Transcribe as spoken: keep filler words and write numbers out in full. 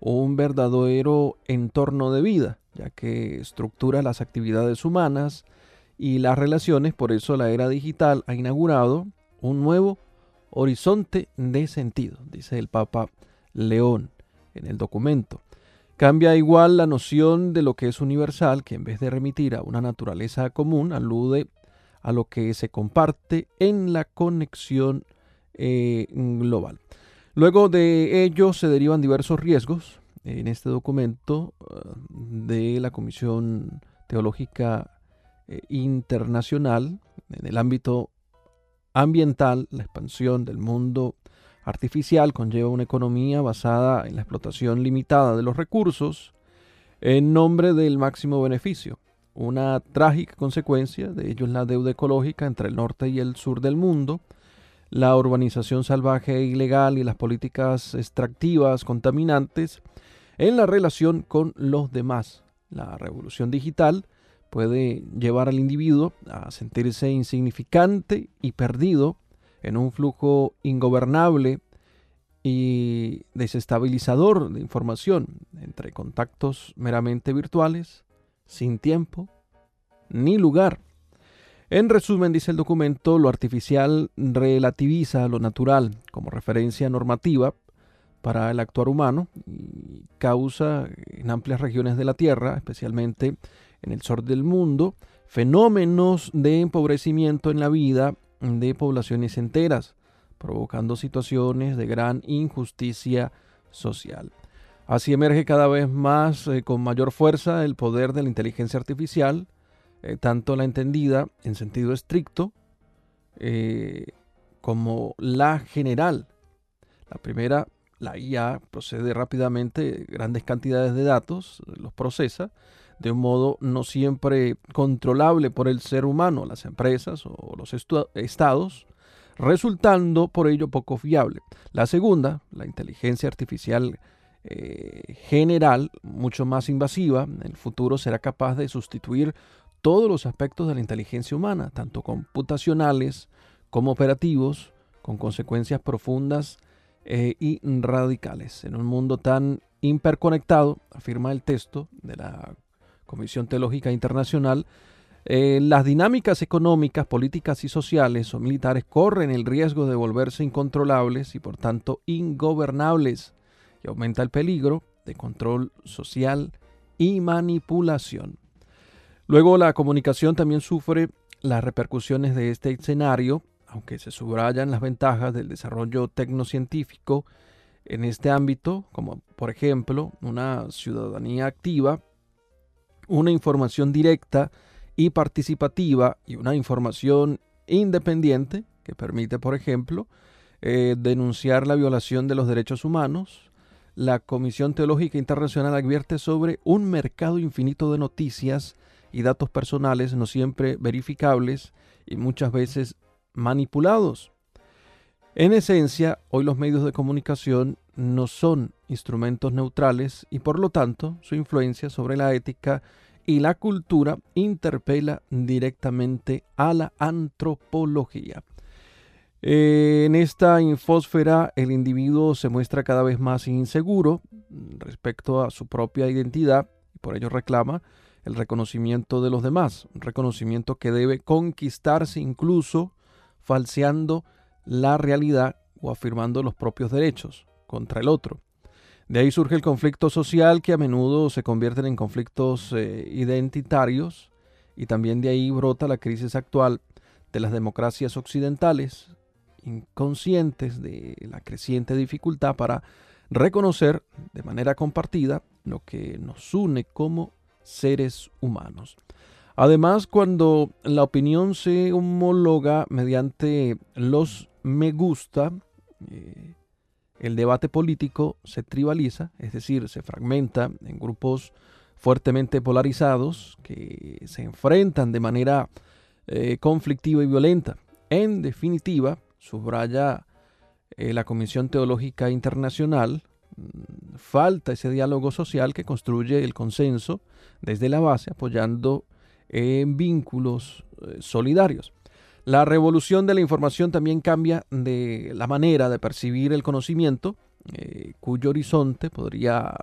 un verdadero entorno de vida, ya que estructura las actividades humanas y las relaciones. Por eso la era digital ha inaugurado un nuevo horizonte de sentido, dice el Papa León en el documento. Cambia igual la noción de lo que es universal, que en vez de remitir a una naturaleza común, alude a lo que se comparte en la conexión eh, global. Luego de ello se derivan diversos riesgos en este documento uh, de la Comisión Teológica eh, Internacional en el ámbito ambiental. La expansión del mundo artificial conlleva una economía basada en la explotación limitada de los recursos en nombre del máximo beneficio. Una trágica consecuencia de ello es la deuda ecológica entre el norte y el sur del mundo, la urbanización salvaje e ilegal y las políticas extractivas contaminantes en la relación con los demás. La revolución digital puede llevar al individuo a sentirse insignificante y perdido en un flujo ingobernable y desestabilizador de información entre contactos meramente virtuales, sin tiempo ni lugar. En resumen, dice el documento, lo artificial relativiza lo natural como referencia normativa para el actuar humano y causa en amplias regiones de la Tierra, especialmente en el sur del mundo, fenómenos de empobrecimiento en la vida de poblaciones enteras, provocando situaciones de gran injusticia social. Así emerge cada vez más eh, con mayor fuerza el poder de la inteligencia artificial, eh, tanto la entendida en sentido estricto eh, como la general. La primera, la I A, procede rápidamente grandes cantidades de datos, los procesa de un modo no siempre controlable por el ser humano, las empresas o los estados, resultando por ello poco fiable. La segunda, la inteligencia artificial eh, general, mucho más invasiva, en el futuro será capaz de sustituir todos los aspectos de la inteligencia humana, tanto computacionales como operativos, con consecuencias profundas eh, y radicales. En un mundo tan hiperconectado, afirma el texto de la Comisión Teológica Internacional, eh, las dinámicas económicas, políticas y sociales o militares corren el riesgo de volverse incontrolables y por tanto ingobernables, y aumenta el peligro de control social y manipulación. Luego, la comunicación también sufre las repercusiones de este escenario, aunque se subrayan las ventajas del desarrollo tecnocientífico en este ámbito, como por ejemplo una ciudadanía activa, una información directa y participativa y una información independiente que permite, por ejemplo, eh, denunciar la violación de los derechos humanos. La Comisión Teológica Internacional advierte sobre un mercado infinito de noticias y datos personales no siempre verificables y muchas veces manipulados. En esencia, hoy los medios de comunicación no son instrumentos neutrales y por lo tanto su influencia sobre la ética y la cultura interpela directamente a la antropología. Eh, en esta infósfera el individuo se muestra cada vez más inseguro respecto a su propia identidad y por ello reclama el reconocimiento de los demás, un reconocimiento que debe conquistarse incluso falseando la realidad o afirmando los propios derechos contra el otro. De ahí surge el conflicto social, que a menudo se convierten en conflictos eh, identitarios, y también de ahí brota la crisis actual de las democracias occidentales, inconscientes de la creciente dificultad para reconocer de manera compartida lo que nos une como seres humanos. Además, cuando la opinión se homologa mediante los me gusta, eh, el debate político se tribaliza, es decir, se fragmenta en grupos fuertemente polarizados que se enfrentan de manera eh, conflictiva y violenta. En definitiva, subraya eh, la Comisión Teológica Internacional, mmm, falta ese diálogo social que construye el consenso desde la base, apoyando en vínculos eh, solidarios. La revolución de la información también cambia de la manera de percibir el conocimiento, eh, cuyo horizonte podría